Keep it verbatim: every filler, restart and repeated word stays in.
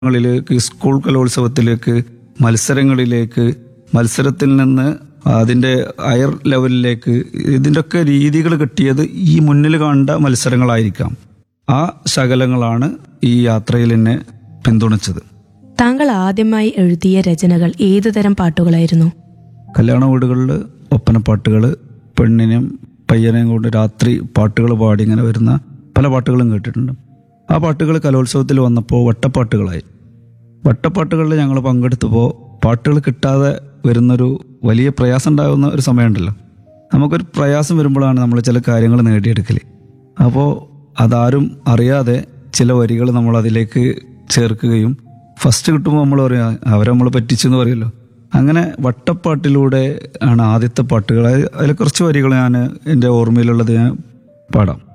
ങ്ങളിലേക്ക് school കലോത്സവത്തിലേക്ക് മത്സരങ്ങളിലേക്ക് മത്സരത്തിൽ നിന്ന് അതിൻ്റെ ഹയർ ലെവലിലേക്ക് ഇതിൻ്റെയൊക്കെ രീതികൾ കിട്ടിയത് ഈ മുന്നിൽ കണ്ട മത്സരങ്ങളായിരിക്കാം. ആ ശകലങ്ങളാണ് ഈ യാത്രയിൽ എന്നെ പിന്തുണച്ചത്. താങ്കൾ ആദ്യമായി എഴുതിയ രചനകൾ ഏതുതരം പാട്ടുകളായിരുന്നു? കല്യാണ വീടുകളിൽ ഒപ്പനപ്പാട്ടുകൾ, പെണ്ണിനെയും പയ്യനെയും കൊണ്ട് രാത്രി പാട്ടുകൾ പാടി ഇങ്ങനെ വരുന്ന പല പാട്ടുകളും കേട്ടിട്ടുണ്ട്. ആ പാട്ടുകൾ കലോത്സവത്തിൽ വന്നപ്പോൾ വട്ടപ്പാട്ടുകളായി. വട്ടപ്പാട്ടുകളിൽ ഞങ്ങൾ പങ്കെടുത്തപ്പോൾ പാട്ടുകൾ കിട്ടാതെ വരുന്നൊരു വലിയ പ്രയാസം ഉണ്ടാകുന്ന ഒരു സമയമുണ്ടല്ലോ. നമുക്കൊരു പ്രയാസം വരുമ്പോഴാണ് നമ്മൾ ചില കാര്യങ്ങൾ നേടിയെടുക്കൽ. അപ്പോൾ അതാരും അറിയാതെ ചില വരികൾ നമ്മൾ അതിലേക്ക് ചേർക്കുകയും ഫസ്റ്റ് കിട്ടുമ്പോൾ നമ്മൾ പറയാം അവരെ നമ്മൾ പറ്റിച്ചെന്ന് പറയുമല്ലോ. അങ്ങനെ വട്ടപ്പാട്ടിലൂടെ ആണ് ആദ്യത്തെ പാട്ടുകൾ. അതിൽ കുറച്ച് വരികൾ ഞാൻ എൻ്റെ ഓർമ്മയിലുള്ളത് ഞാൻ പാടാം.